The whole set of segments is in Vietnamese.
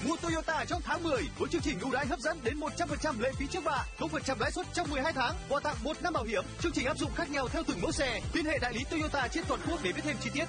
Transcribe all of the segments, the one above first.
Mua Toyota trong tháng 10 với chương trình ưu đãi hấp dẫn đến 100% lệ phí trước bạ, 0% lãi suất trong 12 tháng, quà tặng 1 năm bảo hiểm. Chương trình áp dụng khác nhau theo từng mẫu xe. Liên hệ đại lý Toyota trên toàn quốc để biết thêm chi tiết.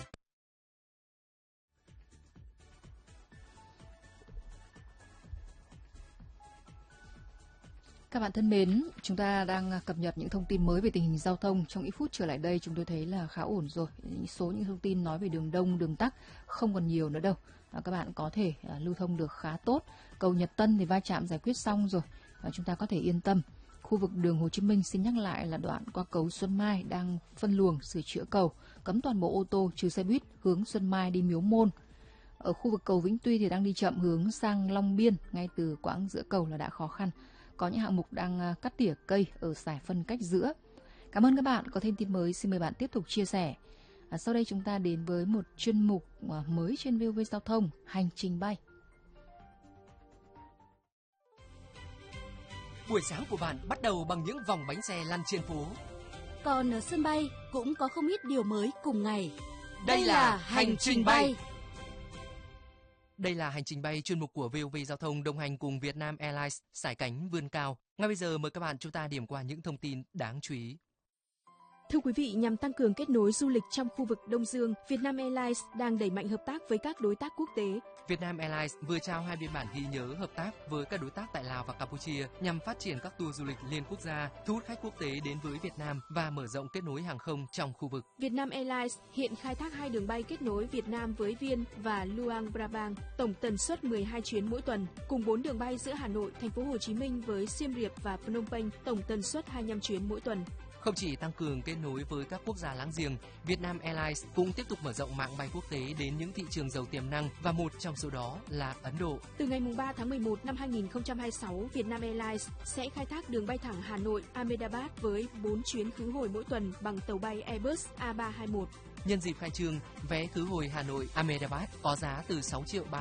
Các bạn thân mến, chúng ta đang cập nhật những thông tin mới về tình hình giao thông. Trong ít phút trở lại đây, chúng tôi thấy là khá ổn rồi. Những thông tin nói về đường đông, đường tắc không còn nhiều nữa đâu. Các bạn có thể lưu thông được khá tốt. Cầu Nhật Tân thì va chạm giải quyết xong rồi. Chúng ta có thể yên tâm. Khu vực đường Hồ Chí Minh xin nhắc lại là đoạn qua cầu Xuân Mai đang phân luồng sửa chữa cầu, cấm toàn bộ ô tô trừ xe buýt hướng Xuân Mai đi Miếu Môn. Ở khu vực cầu Vĩnh Tuy thì đang đi chậm hướng sang Long Biên, ngay từ quãng giữa cầu là đã khó khăn. Có những hạng mục đang cắt tỉa cây ở giải phân cách giữa. Cảm ơn các bạn. Có thêm tin mới, xin mời bạn tiếp tục chia sẻ. Sau đây chúng ta đến với một chuyên mục mới trên VOV Giao thông, Hành trình bay. Buổi sáng của bạn bắt đầu bằng những vòng bánh xe lăn trên phố. Còn ở sân bay cũng có không ít điều mới cùng ngày. Đây là Hành trình bay. Đây là Hành trình bay, chuyên mục của VOV Giao thông đồng hành cùng Vietnam Airlines sải cánh vươn cao. Ngay bây giờ mời các bạn chúng ta điểm qua những thông tin đáng chú ý. Thưa quý vị, nhằm tăng cường kết nối du lịch trong khu vực Đông Dương, Vietnam Airlines đang đẩy mạnh hợp tác với các đối tác quốc tế. Vietnam Airlines vừa trao 2 biên bản ghi nhớ hợp tác với các đối tác tại Lào và Campuchia nhằm phát triển các tour du lịch liên quốc gia, thu hút khách quốc tế đến với Việt Nam và mở rộng kết nối hàng không trong khu vực. Vietnam Airlines hiện khai thác 2 đường bay kết nối Việt Nam với Viên và Luang Prabang, tổng tần suất 12 chuyến mỗi tuần, cùng 4 đường bay giữa Hà Nội, Thành phố Hồ Chí Minh với Siem Reap và Phnom Penh, tổng tần suất 25 chuyến mỗi tuần. Không chỉ tăng cường kết nối với các quốc gia láng giềng, Vietnam Airlines cũng tiếp tục mở rộng mạng bay quốc tế đến những thị trường giàu tiềm năng và một trong số đó là Ấn Độ. Từ ngày 3 tháng 11 năm 2026, Vietnam Airlines sẽ khai thác đường bay thẳng Hà Nội Ahmedabad với 4 chuyến khứ hồi mỗi tuần bằng tàu bay Airbus A321. Nhân dịp khai trương, vé khứ hồi Hà Nội Ahmedabad có giá từ 6 triệu